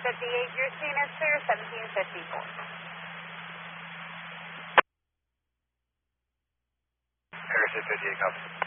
58, your scene is clear, 1754. Air 58, copy.